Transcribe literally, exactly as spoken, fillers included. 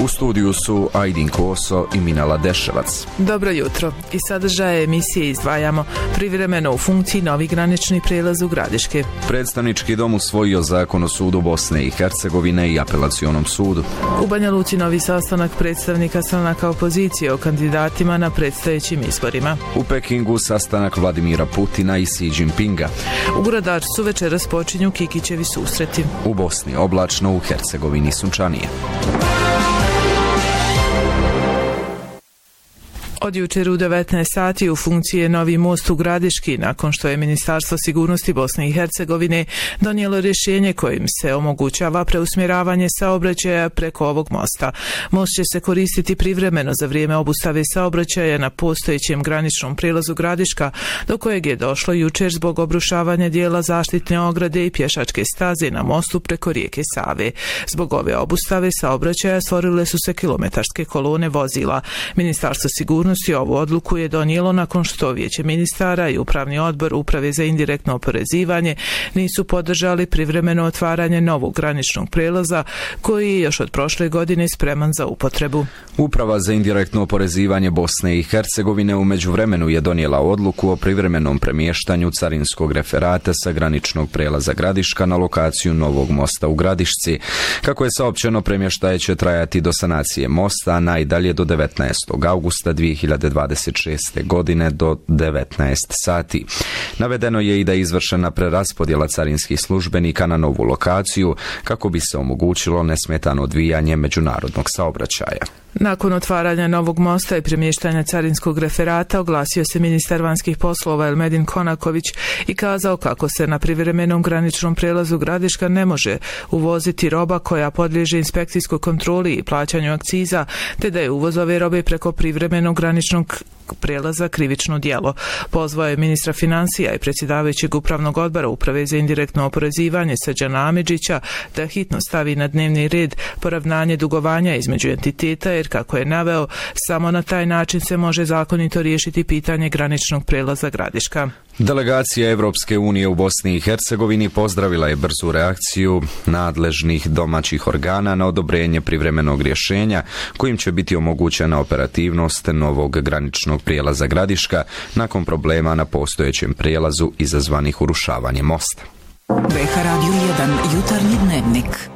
U studiju su Ajdin Koso i Minala Deševac. Dobro jutro. Iz sadržaja emisije izdvajamo privremeno u funkciji novi granični prijelaz u Gradiške. Predstavnički dom usvojio zakon o sudu Bosne i Hercegovine i apelacionom sudu. U Banja Luci novi sastanak predstavnika stranaka opozicije o kandidatima na predstojećim izborima. U Pekingu sastanak Vladimira Putina i Xi Jinpinga. U Gradarcu večeras počinju Kikićevi susreti. U Bosni oblačno, u Hercegovini sunčanije. Od jučer u devetnaest sati u funkciji je novi most u Gradiški, nakon što je Ministarstvo sigurnosti Bosne i Hercegovine donijelo rješenje kojim se omogućava preusmjeravanje saobraćaja preko ovog mosta. Most će se koristiti privremeno za vrijeme obustave saobraćaja na postojećem graničnom prijelazu Gradiška, do kojeg je došlo jučer zbog obrušavanja dijela zaštitne ograde i pješačke staze na mostu preko rijeke Save. Zbog ove obustave saobraćaja stvorile su se kilometarske kolone vozila. Ministarstvo sigurnosti ovu odluku je donijelo nakon što Vijeće ministara i Upravni odbor Uprave za indirektno oporezivanje nisu podržali privremeno otvaranje novog graničnog prijelaza koji je još od prošle godine spreman za upotrebu. Uprava za indirektno oporezivanje Bosne i Hercegovine u međuvremenu je donijela odluku o privremenom premještanju carinskog referata sa graničnog prijelaza Gradiška na lokaciju novog mosta u Gradišci. Kako je saopćeno, premještaj će trajati do sanacije mosta, a najdalje do devetnaestog augusta dvije hiljade dvadeset šeste. godine do devetnaest sati. Navedeno je i da je izvršena preraspodjela carinskih službenika na novu lokaciju kako bi se omogućilo nesmetano odvijanje međunarodnog saobraćaja. Nakon otvaranja novog mosta i premještanja carinskog referata oglasio se ministar vanjskih poslova Elmedin Konaković i kazao kako se na privremenom graničnom prijelazu Gradiška ne može uvoziti roba koja podliježe inspekcijskoj kontroli i plaćanju akciza, te da je uvoz ove robe preko privremenog graničnog prijelaza krivično djelo. Pozvao je ministra financija i predsjedavajućeg Upravnog odbora Uprave za indirektno oporezivanje Srđana Amidžića da hitno stavi na dnevni red poravnanje dugovanja između entiteta, jer kako je naveo, samo na taj način se može zakonito riješiti pitanje graničnog prijelaza Gradiška. Delegacija Evropske unije u Bosni i Hercegovini pozdravila je brzu reakciju nadležnih domaćih organa na odobrenje privremenog rješenja kojim će biti omogućena operativnost novog graničnog prijelaza Gradiška nakon problema na postojećem prijelazu izazvanih urušavanjem mosta. B H Radio jedan jutarnji dnevnik.